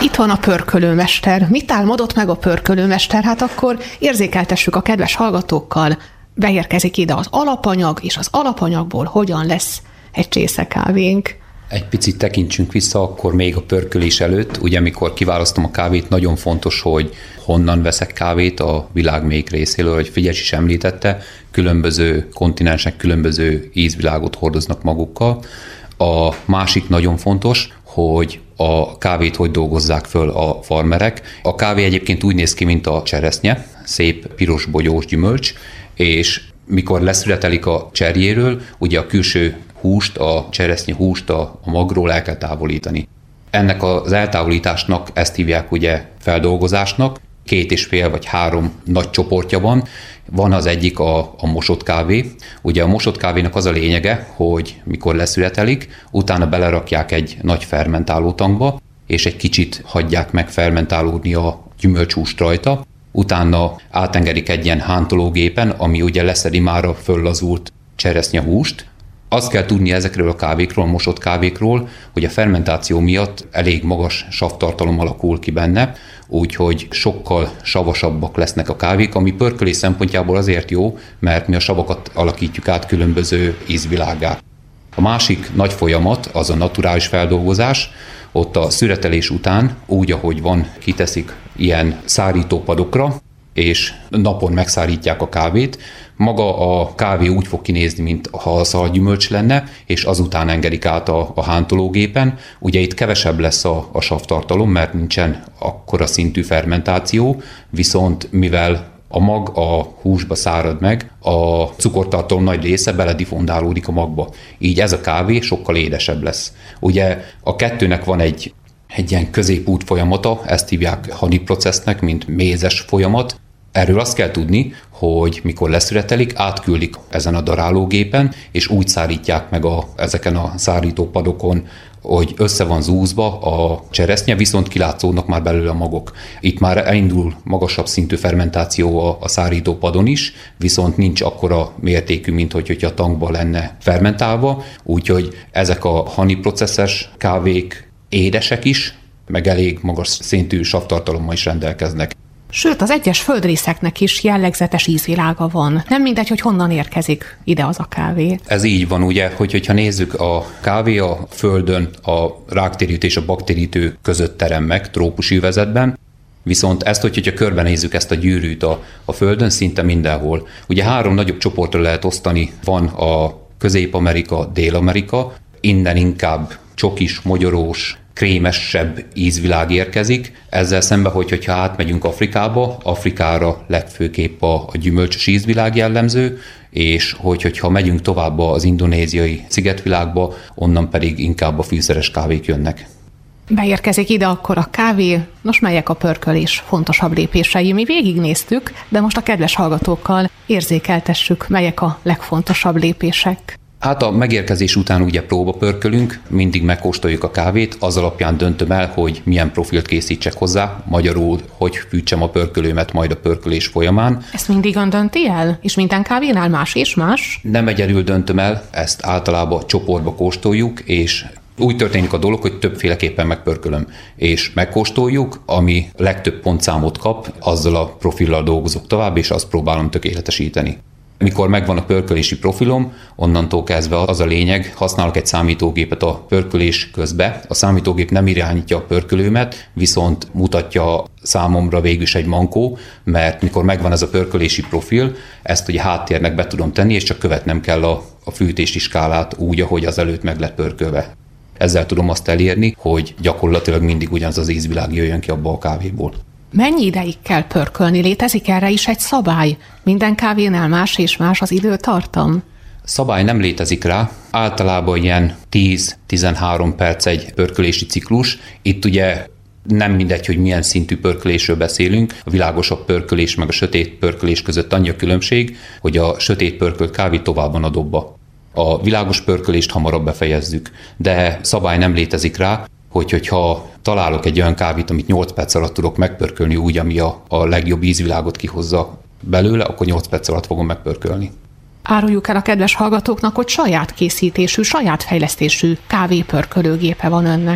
Itt van a pörkölőmester. Mit álmodott meg a pörkölőmester? Hát akkor érzékeltessük a kedves hallgatókkal. Beérkezik ide az alapanyag, és az alapanyagból hogyan lesz egy csésze kávénk. Egy picit tekintsünk vissza akkor még a pörkölés előtt. Ugye amikor kiválasztom a kávét, nagyon fontos, hogy honnan veszek kávét a világ melyik részéről, hogy Frigyes is említette, különböző kontinensek különböző ízvilágot hordoznak magukkal. A másik nagyon fontos, hogy a kávét hogy dolgozzák föl a farmerek. A kávé egyébként úgy néz ki, mint a cseresznye, szép piros bogyós gyümölcs, és mikor leszületelik a cserjéről, ugye a külső húst, a cseresznye húst a magról el kell távolítani. Ennek az eltávolításnak ezt hívják ugye feldolgozásnak, 2,5 vagy 3 nagy csoportja van. Van az egyik a mosott kávé. Ugye a mosott kávénak az a lényege, hogy mikor leszületelik, utána belerakják egy nagy fermentálótankba, és egy kicsit hagyják meg fermentálódni a gyümölcshúst rajta. Utána átengedik egy ilyen hántológépen, ami ugye leszedi már a föllazult cseresznyehúst. Azt kell tudni ezekről a kávékról, a mosott kávékról, hogy a fermentáció miatt elég magas savtartalom alakul ki benne, úgyhogy sokkal savasabbak lesznek a kávék, ami pörkölés szempontjából azért jó, mert mi a savakat alakítjuk át különböző ízvilággá. A másik nagy folyamat az a naturális feldolgozás. Ott a szüretelés után, úgy ahogy van, kiteszik ilyen szárítópadokra, és napon megszárítják a kávét. Maga a kávé úgy fog kinézni, mint ha a szalgyümölcs lenne, és azután engedik át a hántológépen. Ugye itt kevesebb lesz a savtartalom, mert nincsen akkora szintű fermentáció, viszont mivel a mag a húsba szárad meg, a cukortartalom nagy része beledifondálódik a magba. Így ez a kávé sokkal édesebb lesz. Ugye a kettőnek van egy ilyen középút folyamata, ezt hívják honey processnek, mint mézes folyamat. Erről azt kell tudni, hogy mikor leszületelik, átküldik ezen a darálógépen, és úgy szárítják meg ezeken a szárítópadokon, hogy össze van zúzva a cseresznye, viszont kilátszódnak már belőle a magok. Itt már elindul magasabb szintű fermentáció a szárítópadon is, viszont nincs akkora mértékű, mint hogyha a tankban lenne fermentálva, úgyhogy ezek a honey processes kávék édesek is, meg elég magas szintű savtartalommal is rendelkeznek. Sőt, az egyes földrészeknek is jellegzetes ízvilága van. Nem mindegy, hogy honnan érkezik ide az a kávé. Ez így van, ugye, hogyha nézzük, a kávé a földön a ráktérítő és a baktérítő között terem meg, trópusi övezetben, viszont ezt, hogyha körbenézzük ezt a gyűrűt a földön, szinte mindenhol. Ugye 3 nagyobb csoportra lehet osztani, van a Közép-Amerika, Dél-Amerika, innen inkább csokis, mogyorós, krémesebb ízvilág érkezik. Ezzel szemben, hogyha átmegyünk Afrikába, Afrikára legfőképp a gyümölcsös ízvilág jellemző, és hogyha megyünk tovább az indonéziai szigetvilágba, onnan pedig inkább a fűszeres kávék jönnek. Beérkezik ide akkor a kávé. Nos, melyek a pörkölés fontosabb lépései? Mi végignéztük, de most a kedves hallgatókkal érzékeltessük, melyek a legfontosabb lépések. Hát a megérkezés után ugye próbapörkölünk, mindig megkóstoljuk a kávét, az alapján döntöm el, hogy milyen profilt készítsek hozzá, magyarul, hogy fűtsem a pörkölőmet majd a pörkölés folyamán. Ezt mindig ön dönti el? És minden kávénál más és más? Nem egyedül döntöm el, ezt általában csoportba kóstoljuk, és úgy történik a dolog, hogy többféleképpen megpörkölöm, és megkóstoljuk, ami legtöbb pontszámot kap, azzal a profillal dolgozok tovább, és azt próbálom tökéletesíteni. Mikor megvan a pörkölési profilom, onnantól kezdve az a lényeg, használok egy számítógépet a pörkölés közben. A számítógép nem irányítja a pörkölőmet, viszont mutatja számomra végül is egy mankó, mert mikor megvan ez a pörkölési profil, ezt ugye háttérnek be tudom tenni, és csak követnem kell a fűtési skálát úgy, ahogy az előtt meg lett pörkölve. Ezzel tudom azt elérni, hogy gyakorlatilag mindig ugyanaz az ízvilág jöjjön ki abba a kávéból. Mennyi ideig kell pörkölni? Létezik erre is egy szabály? Minden kávénál más és más az időtartam? Szabály nem létezik rá. Általában ilyen 10-13 perc egy pörkölési ciklus. Itt ugye nem mindegy, hogy milyen szintű pörkölésről beszélünk. A világosabb pörkölés meg a sötét pörkölés között annyi a különbség, hogy a sötét pörkölt kávé tovább van a dobba. A világos pörkölést hamarabb befejezzük, de szabály nem létezik rá, hogyha találok egy olyan kávét, amit 8 perc alatt tudok megpörkölni úgy, ami a legjobb ízvilágot kihozza belőle, akkor 8 perc alatt fogom megpörkölni. Áruljuk el a kedves hallgatóknak, hogy saját készítésű, saját fejlesztésű kávépörkölőgépe van önnek.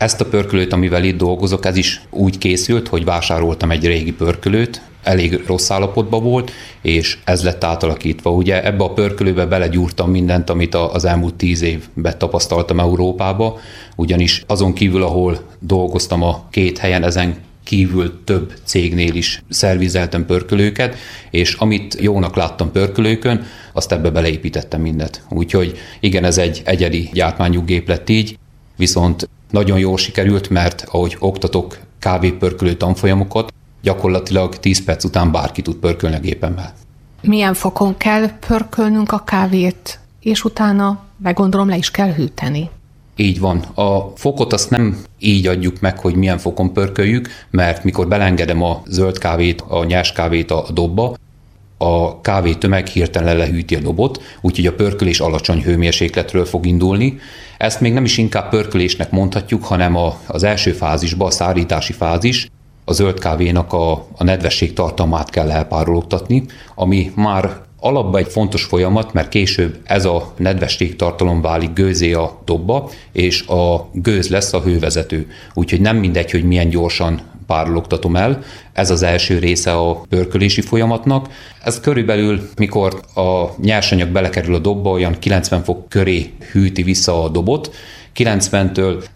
Ezt a pörkölőt, amivel itt dolgozok, ez is úgy készült, hogy vásároltam egy régi pörkölőt, elég rossz állapotban volt, és ez lett átalakítva. Ugye ebbe a pörkölőbe belegyúrtam mindent, amit az elmúlt 10 évben tapasztaltam Európába, ugyanis azon kívül, ahol dolgoztam a 2 helyen, ezen kívül több cégnél is szervizeltem pörkölőket, és amit jónak láttam pörkölőkön, azt ebbe beleépítettem mindent. Úgyhogy igen, ez egy egyedi gyártmányú gép lett így, viszont nagyon jól sikerült, mert ahogy oktatok kávépörkölő tanfolyamokat, gyakorlatilag 10 perc után bárki tud pörkölni a gépemmel. Milyen fokon kell pörkölnünk a kávét, és utána, meggondolom, le is kell hűteni? Így van. A fokot azt nem így adjuk meg, hogy milyen fokon pörköljük, mert mikor belengedem a zöld kávét, a nyers kávét a dobba, a kávétömeg hirtelen lehűti a dobot, úgyhogy a pörkölés alacsony hőmérsékletről fog indulni. Ezt még nem is inkább pörkölésnek mondhatjuk, hanem az első fázisban, a szárítási fázis, a zöld kávénak a nedvesség tartalmát kell elpárologtatni, ami már alapban egy fontos folyamat, mert később ez a nedvesség tartalom válik gőzzé a dobba, és a gőz lesz a hővezető. Úgyhogy nem mindegy, hogy milyen gyorsan párologtatom el. Ez az első része a pörkölési folyamatnak. Ez körülbelül, mikor a nyersanyag belekerül a dobba, olyan 90 fok köré hűti vissza a dobot. 90-től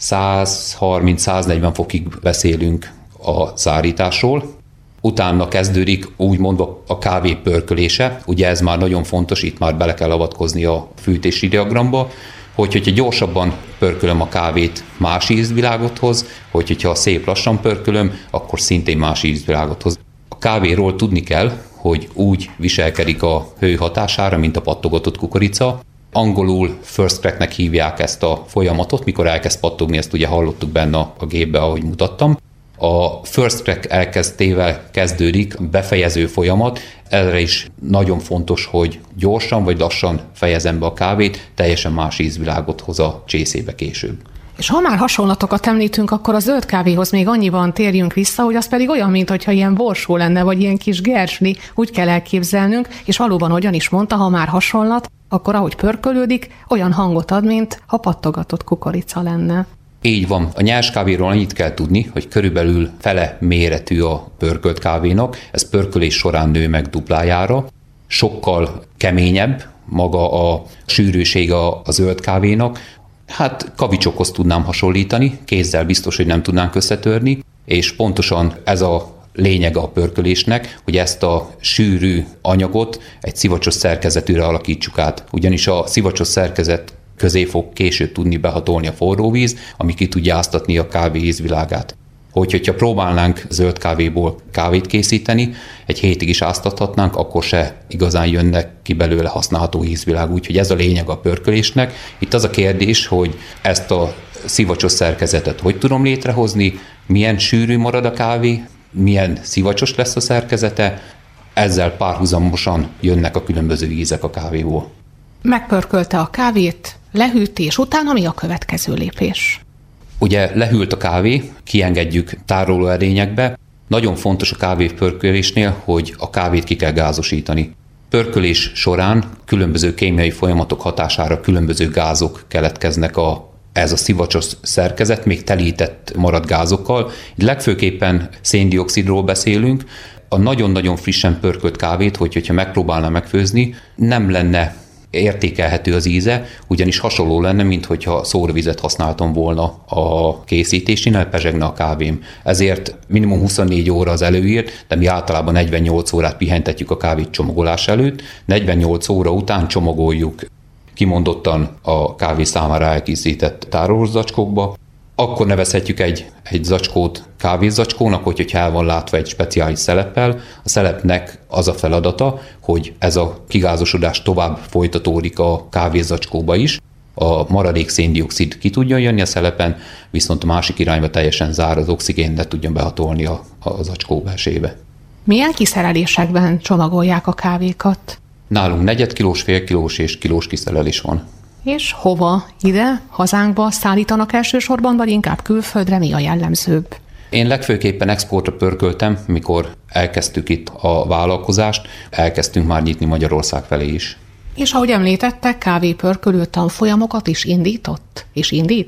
130-140 fokig beszélünk a szárításról. Utána kezdődik úgymond a kávé pörkölése. Ugye ez már nagyon fontos, itt már bele kell avatkozni a fűtési diagramba, hogyha gyorsabban pörkölöm a kávét, más ízvilágot hoz, hogyha szép lassan pörkölöm, akkor szintén más ízvilágot hoz. A kávéról tudni kell, hogy úgy viselkedik a hő hatására, mint a pattogatott kukorica. Angolul first cracknek hívják ezt a folyamatot, mikor elkezd pattogni, ezt ugye hallottuk benne a gépbe, ahogy mutattam. A first crack elkezdtével kezdődik befejező folyamat, erre is nagyon fontos, hogy gyorsan vagy lassan fejezem be a kávét, teljesen más ízvilágot hoz a csészébe később. És ha már hasonlatokat említünk, akkor a zöld kávéhoz még annyiban térjünk vissza, hogy az pedig olyan, mintha ilyen borsó lenne, vagy ilyen kis gersli, úgy kell elképzelnünk, és valóban hogyan is mondta, ha már hasonlat, akkor ahogy pörkölődik, olyan hangot ad, mint ha pattogatott kukorica lenne. Így van. A nyers kávéról annyit kell tudni, hogy körülbelül fele méretű a pörkölt kávénak, ez pörkölés során nő meg duplájára. Sokkal keményebb maga a sűrűsége a zöld kávénak. Hát kavicsokhoz tudnám hasonlítani, kézzel biztos, hogy nem tudnánk összetörni, és pontosan ez a lényege a pörkölésnek, hogy ezt a sűrű anyagot egy szivacsos szerkezetűre alakítsuk át. Ugyanis a szivacsos szerkezet közé fog később tudni behatolni a forró víz, ami ki tudja áztatni a kávé ízvilágát. Hogyha próbálnánk zöld kávéból kávét készíteni, egy hétig is áztathatnánk, akkor se igazán jönnek ki belőle használható ízvilág. Úgyhogy ez a lényeg a pörkölésnek. Itt az a kérdés, hogy ezt a szivacsos szerkezetet hogy tudom létrehozni, milyen sűrű marad a kávé, milyen szivacsos lesz a szerkezete, ezzel párhuzamosan jönnek a különböző ízek a kávéból. Megpörkölte a kávét, lehűtés után, mi a következő lépés? Ugye lehűlt a kávé, kiengedjük tárolóedényekbe. Nagyon fontos a kávépörkölésnél, hogy a kávét ki kell gázosítani. Pörkölés során különböző kémiai folyamatok hatására különböző gázok keletkeznek ez a szivacsos szerkezet, még telített marad gázokkal. Legfőképpen széndioxidról beszélünk. A nagyon-nagyon frissen pörkölt kávét, hogyha megpróbálna megfőzni, nem lenne értékelhető az íze, ugyanis hasonló lenne, mint hogyha szórvizet használtam volna a készítésénél, pezsegne a kávém. Ezért minimum 24 óra az előírt, de mi általában 48 órát pihentetjük a kávét csomagolás előtt, 48 óra után csomagoljuk kimondottan a kávé számára elkészített tárolózacskókba. Akkor nevezhetjük egy zacskót kávézacskónak, hogyha el van látva egy speciális szeleppel. A szelepnek az a feladata, hogy ez a kigázosodás tovább folytatódik a kávézacskóba is. A maradék széndioxid ki tudjon jönni a szelepen, viszont a másik irányba teljesen zár, az oxigén ne tudjon behatolni a zacskó belsébe. Milyen kiszerelésekben csomagolják a kávékat? Nálunk 4 kilós, fél kilós és kilós kiszerelés van. És hova? Ide, hazánkba szállítanak elsősorban, vagy inkább külföldre? Mi a jellemzőbb? Én legfőképpen exportra pörköltem, mikor elkezdtük itt a vállalkozást, elkezdtünk már nyitni Magyarország felé is. És ahogy említettek, kávépörkölő tanfolyamokat is indított? És indít?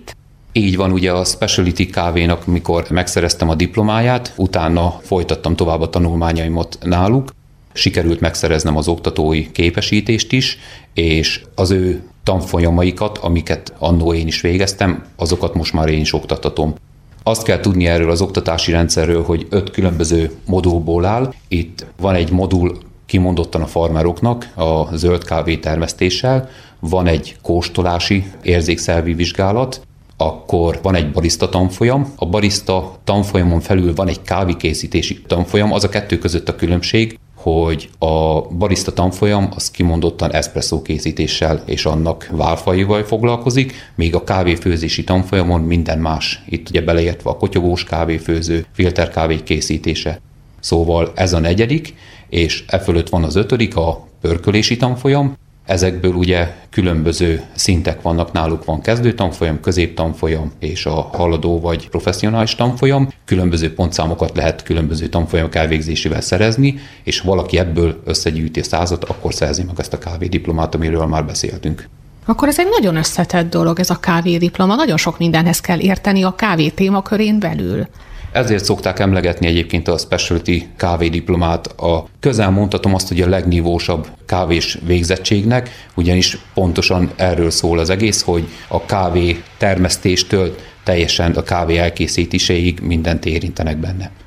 Így van, ugye a specialty kávénak, mikor megszereztem a diplomáját, utána folytattam tovább a tanulmányaimat náluk, sikerült megszereznem az oktatói képesítést is, és az ő tanfolyamaikat, amiket annó én is végeztem, azokat most már én is oktathatom. Azt kell tudni erről az oktatási rendszerről, hogy 5 különböző modulból áll. Itt van egy modul kimondottan a farmeroknak a zöld kávé termesztéssel, van egy kóstolási érzékszervi vizsgálat, akkor van egy barista tanfolyam. A barista tanfolyamon felül van egy kávékészítési tanfolyam. Az a kettő között a különbség, hogy a barista tanfolyam az kimondottan eszpresszó készítéssel és annak válfajával foglalkozik, míg a kávéfőzési tanfolyamon minden más. Itt ugye beleértve a kotyogós kávéfőző, filterkávé készítése. Szóval ez a 4., és e fölött van az 5., a pörkölési tanfolyam. Ezekből ugye különböző szintek vannak, náluk van kezdőtanfolyam, középtanfolyam és a haladó vagy professzionális tanfolyam. Különböző pontszámokat lehet különböző tanfolyamok elvégzésével szerezni, és valaki ebből összegyűjti a 100-at, akkor szerzi meg ezt a kávédiplomát, amiről már beszéltünk. Akkor ez egy nagyon összetett dolog, ez a kávédiploma. Nagyon sok mindenhez kell érteni a kávé témakörén belül. Ezért szokták emlegetni egyébként a specialty kávédiplomát. A közel mondhatom azt, hogy a legnívósabb kávés végzettségnek, ugyanis pontosan erről szól az egész, hogy a kávé termesztéstől teljesen a kávé elkészítéséig mindent érintenek benne.